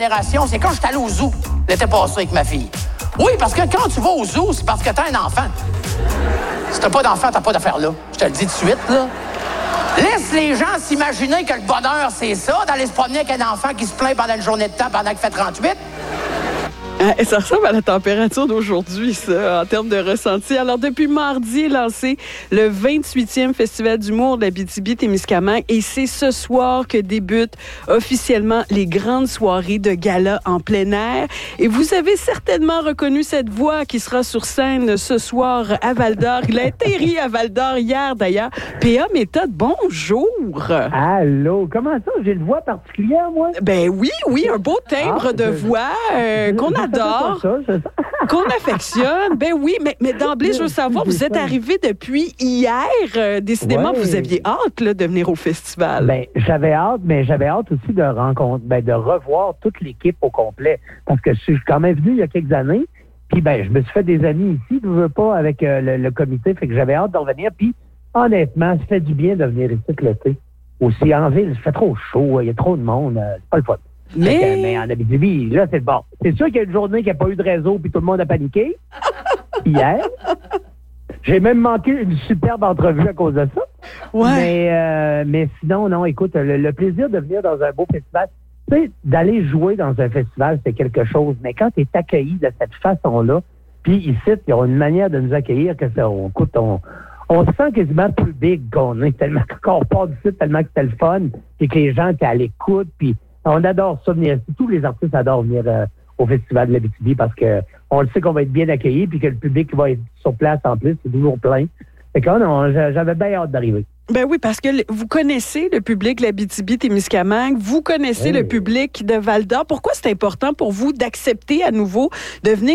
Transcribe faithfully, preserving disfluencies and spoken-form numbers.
génération, c'est quand je suis allé au zoo l'été passé avec ma fille. Oui, parce que quand tu vas au zoo, c'est parce que t'as un enfant. Si t'as pas d'enfant, t'as pas d'affaire là. Je te le dis tout de suite, là. Laisse les gens s'imaginer que le bonheur, c'est ça, d'aller se promener avec un enfant qui se plaint pendant une journée de temps pendant qu'il fait trente-huit. Ah, ça ressemble à la température d'aujourd'hui, ça, en termes de ressenti. Alors, depuis mardi est lancé le vingt-huitième Festival d'humour de l'Abitibi-Témiscamingue et c'est ce soir que débutent officiellement les grandes soirées de gala en plein air. Et vous avez certainement reconnu cette voix qui sera sur scène ce soir à Val-d'Or. Il a atterri à Val-d'Or hier, d'ailleurs. P A Méthode, bonjour! Allô, comment ça? J'ai une voix particulière, moi? Ben oui, oui, un beau timbre ah, de je, voix euh, qu'on a adore, ça, ça. qu'on affectionne. Ben oui, mais, mais d'emblée, je veux savoir, vous êtes arrivé depuis hier. Euh, décidément, ouais. Vous aviez hâte là, de venir au festival. Ben, j'avais hâte, mais j'avais hâte aussi de rencontrer, ben, de revoir toute l'équipe au complet. Parce que je suis quand même venu il y a quelques années, puis ben, je me suis fait des amis ici, je veux pas, avec euh, le, le comité, fait que j'avais hâte de revenir. Puis honnêtement, ça fait du bien de venir ici l'été. Aussi en ville, il fait trop chaud, il y a trop de monde, euh, c'est pas le fun. Mais... Que, mais en Abitibi, là, c'est bon. C'est sûr qu'il y a une journée qui n'a pas eu de réseau puis tout le monde a paniqué. Hier. J'ai même manqué une superbe entrevue à cause de ça. Ouais. Mais, euh, mais sinon, non, écoute, le, le plaisir de venir dans un beau festival, tu sais, d'aller jouer dans un festival, c'est quelque chose. Mais quand tu es accueilli de cette façon-là, puis ici, ils ont une manière de nous accueillir que ça, on, écoute, on, on se sent quasiment plus big qu'on est, tellement qu'on part d'ici, tellement que c'était le fun, puis que les gens étaient à l'écoute, puis on adore ça venir. Tous les artistes adorent venir euh, au Festival de l'Abitibi parce que on le sait qu'on va être bien accueillis puis que le public va être sur place en plus, c'est toujours plein. Fait que là, non, j'avais bien hâte d'arriver. Ben oui, parce que vous connaissez le public de l'Abitibi-Témiscamingue, vous connaissez oui. le public de Val-d'Or. Pourquoi c'est important pour vous d'accepter à nouveau de venir